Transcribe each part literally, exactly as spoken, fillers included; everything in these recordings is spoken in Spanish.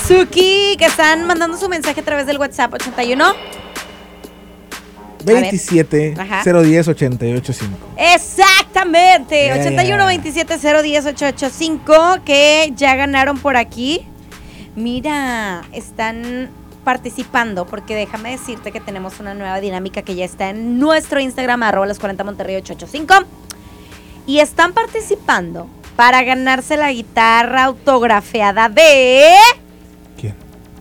Suki, que están mandando su mensaje a través del WhatsApp ochenta y uno veintisiete cero diez ochenta y ocho cinco. Exactamente, Yeah, ochenta y uno yeah. veintisiete cero diez ochenta y ocho cinco, que ya ganaron por aquí. Mira, están participando, porque déjame decirte que tenemos una nueva dinámica que ya está en nuestro Instagram, arroba los cuarenta Monterrey ochocientos ochenta y cinco, y están participando para ganarse la guitarra autografiada de ¿Quién?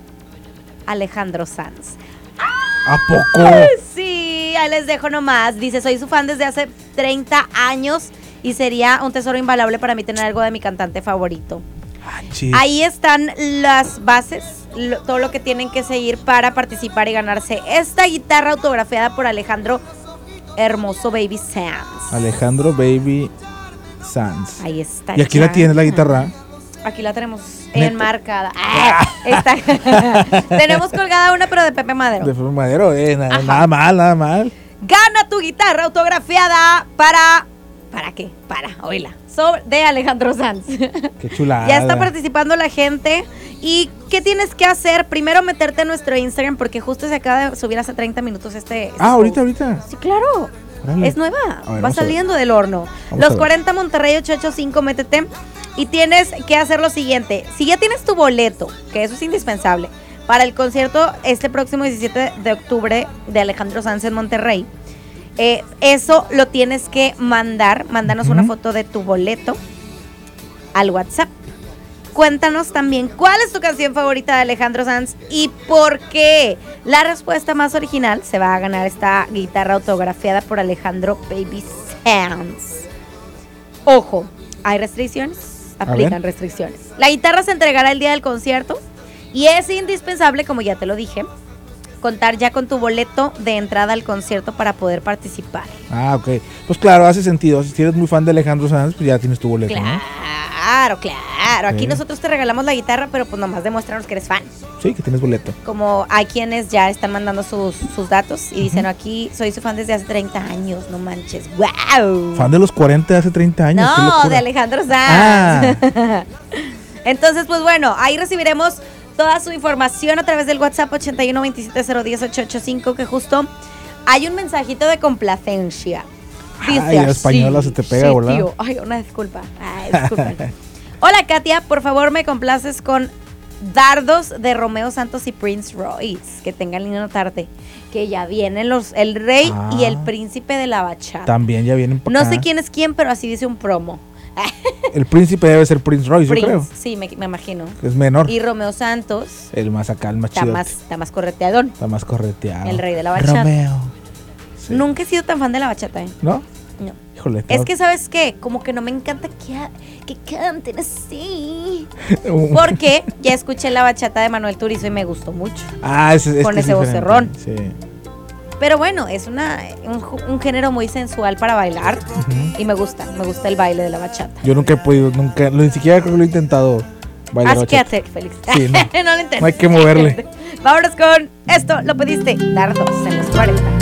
Alejandro Sanz. ¿A poco? Sí, ahí les dejo nomás. Dice, soy su fan desde hace treinta años y sería un tesoro invaluable para mí tener algo de mi cantante favorito. Ah, chis. Ahí están las bases, lo, todo lo que tienen que seguir para participar y ganarse esta guitarra autografiada por Alejandro Hermoso Baby Sanz. Alejandro Baby Sanz. Ahí está. Y aquí ya. la tienes la guitarra. Aquí la tenemos ¿Neta? enmarcada. Ah, está. Tenemos colgada una, pero de Pepe Madero. De Pepe Madero, eh, na- Ajá. nada mal, nada mal. Gana tu guitarra autografiada para... ¿Para qué? Para, oíla. Sobre, de Alejandro Sanz. Qué chulada. Ya está participando la gente. ¿Y qué tienes que hacer? Primero meterte a nuestro Instagram, porque justo se acaba de subir hace treinta minutos este... este Ah, ahorita, post. ahorita. Sí, claro. Órale. Es nueva. A ver, Va vamos a ver. saliendo del horno. Vamos a Los ver. cuarenta Monterrey ochocientos ochenta y cinco, métete. Y tienes que hacer lo siguiente. Si ya tienes tu boleto, que eso es indispensable, para el concierto este próximo diecisiete de octubre de Alejandro Sanz en Monterrey, eh, eso lo tienes que mandar. Mándanos Ujú. una foto de tu boleto al WhatsApp. Cuéntanos también cuál es tu canción favorita de Alejandro Sanz y por qué. La respuesta más original se va a ganar esta guitarra autografiada por Alejandro Baby Sanz. Ojo, hay restricciones, A aplican ver. restricciones. La guitarra se entregará el día del concierto y es indispensable, como ya te lo dije, contar ya con tu boleto de entrada al concierto para poder participar. Ah, ok. Pues claro, hace sentido. Si eres muy fan de Alejandro Sanz, pues ya tienes tu boleto, ¿no? Claro, claro. Aquí Ok. nosotros te regalamos la guitarra, pero pues nomás demuéstranos que eres fan. Sí, que tienes boleto. Como hay quienes ya están mandando sus, sus datos y dicen, aquí soy su fan desde hace treinta años, no manches. ¡Wow! Fan de los cuarenta de hace treinta años. qué No, locura. de Alejandro Sanz. Ah. Entonces, pues bueno, ahí recibiremos toda su información a través del WhatsApp ochenta y uno veintisiete cero diez ochocientos ochenta y cinco, que justo hay un mensajito de complacencia. Dice Ay, la así. española se te pega, Sí, ¿verdad? tío. Ay, una disculpa. Ay, disculpen. Hola, Katia, por favor me complaces con Dardos de Romeo Santos y Prince Royce. Que tengan linda tarde. Que ya vienen los, el rey Ah. y el príncipe de la bachata. También ya vienen por No acá. sé quién es quién, pero así dice un promo. El príncipe debe ser Prince Royce, Prince, yo creo. sí, me, me imagino. Es menor. Y Romeo Santos El más acá, el más está chido. más, está más correteadón. Está más correteado. El rey de la bachata. Romeo. Sí. Nunca he sido tan fan de la bachata, ¿eh? ¿No? No. Híjole. Es tengo- que, ¿sabes qué? Como que no me encanta que, ha- que canten así. Uh. Porque ya escuché la bachata de Manuel Turizo y me gustó mucho. Ah, ese, es con que es ese diferente. vocerrón. Sí. Pero bueno, es una un, ju- un género muy sensual para bailar. Ujú. Y me gusta, me gusta el baile de la bachata. Yo nunca he podido, nunca, ni siquiera creo que lo he intentado bailar Así que bachata. hacer, Félix. Sí, no. no lo intentes. No hay que moverle. Vámonos con esto, lo pediste. Dardos en los cuarenta.